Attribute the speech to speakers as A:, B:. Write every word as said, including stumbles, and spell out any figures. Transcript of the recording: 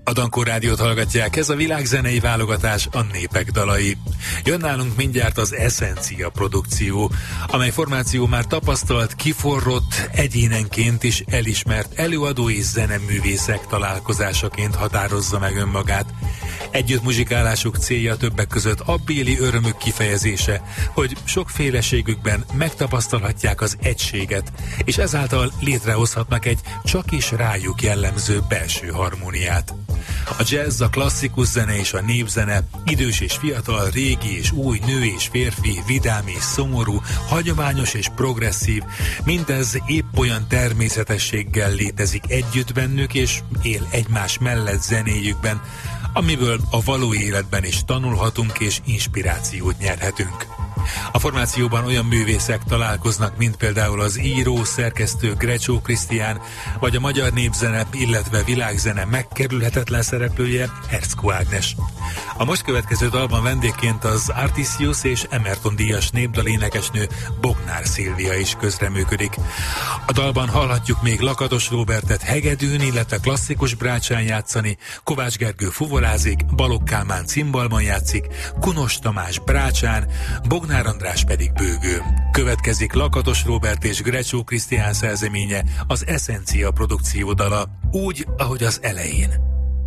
A: A Dankó Rádiót hallgatják, ez a világzenei válogatás, a népek dalai. Jön nálunk mindjárt az Essencia produkció, amely formáció már tapasztalt, kiforrott, egyénenként is elismert előadó és zeneművészek találkozásaként határozza meg önmagát. Együtt muzsikálásuk célja többek között abbéli örömük kifejezése, hogy sokféleségükben megtapasztalhatják az egységet, és ezáltal létrehozhatnak egy csak is rájuk jellemző belső harmóniát. A jazz, a klasszikus zene és a népzene, idős és fiatal, régi és új, nő és férfi, vidám és szomorú, hagyományos és progresszív, mindez épp olyan természetességgel létezik együtt bennük, és él egymás mellett zenéjükben, amiből a való életben is tanulhatunk és inspirációt nyerhetünk. A formációban olyan művészek találkoznak, mint például az író, szerkesztő Grecsó Krisztián, vagy a magyar népzene, illetve világzene megkerülhetetlen szereplője Erzkó Ágnes. A most következő dalban vendégként az Artisius és Emerton díjas népdalénekesnő Bognár Szilvia is közreműködik. A dalban hallhatjuk még Lakatos Róbertet hegedűn, illetve klasszikus brácsán játszani, Kovács Gergő fuvolázik, Balogh Kálmán cimbalban játszik, Kunos Tamás brácsán, Bognár András pedig bőgőn. Következik Lakatos Róbert és Grecsó Krisztián szerzeménye, az Essencia produkció dala, úgy, ahogy az elején.